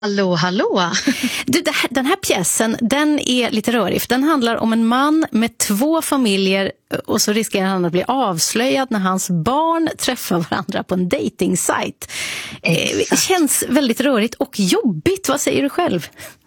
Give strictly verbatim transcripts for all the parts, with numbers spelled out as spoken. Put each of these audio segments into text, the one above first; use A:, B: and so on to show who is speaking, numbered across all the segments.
A: Hallå, hallå.
B: Du, det här, den här pjäsen, den är lite rörig. Den handlar om en man med två familjer och så riskerar han att bli avslöjad när hans barn träffar varandra på en datingsajt. Eh, känns väldigt rörigt och jobbigt. Vad säger du själv?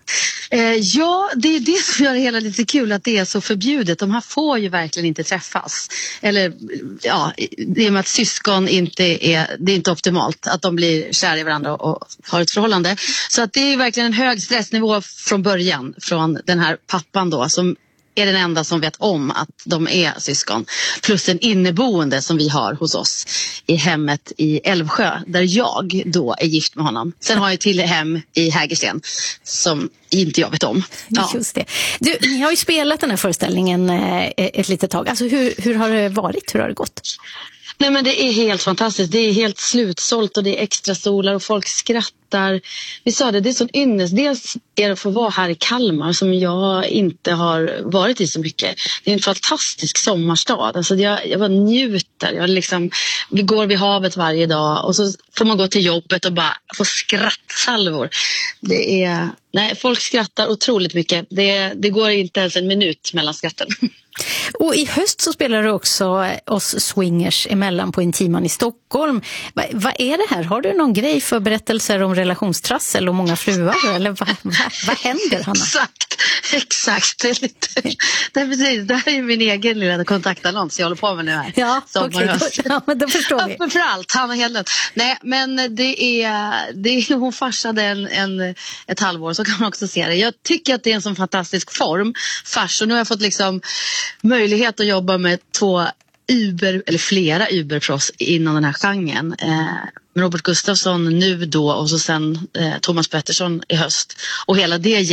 A: Eh, ja, det är det som gör det hela lite kul, att det är så förbjudet. De här får ju verkligen inte träffas. Eller, ja, det är med att syskon inte är, det är inte optimalt att de blir kära i varandra och har ett förhållande. Så att det är verkligen en hög stressnivå från början, från den här pappan då, som är den enda som vet om att de är syskon. Plus en inneboende som vi har hos oss i hemmet i Älvsjö, där jag då är gift med honom. Sen har jag till hem i Hägersten som inte jag vet om.
B: Ja. Just det. Du, ni har ju spelat den här föreställningen ett litet tag. Alltså hur, hur har det varit? Hur har det gått?
A: Nej, men det är helt fantastiskt. Det är helt slutsålt och det är extra stolar och folk skrattar. Vi sa det, det är sån ynnest. Dels är det att få vara här i Kalmar som jag inte har varit i så mycket. Det är en fantastisk sommarstad. Alltså jag, jag bara njuter. Jag liksom, vi går vid havet varje dag och så får man gå till jobbet och bara få skrattsalvor. Det är, nej, folk skrattar otroligt mycket. Det, det går inte ens en minut mellan skratten.
B: Och i höst så spelar du också oss swingers emellan på Intiman i Stockholm. Va, vad är det här? Har du någon grej för berättelser om relationstrassel och många fruar? Eller vad va, va händer, Hanna?
A: Exakt, exakt. Det är lite, det är precis, det här är min egen lilla kontaktannons jag håller på med nu här.
B: Ja, okej. Okay. Ja, men då förstår vi.
A: Ja, för allt, Hanna Hedlund. Nej, men det är, det är hon farsade en, en, ett halvår, så kan man också se det. Jag tycker att det är en sån fantastisk form, fars. Och nu har jag fått liksom möjlighet att jobba med två Uber, eller flera Uberproffs inom den här genren. Eh, Robert Gustafsson nu då och så sen eh, Thomas Pettersson i höst. Och hela det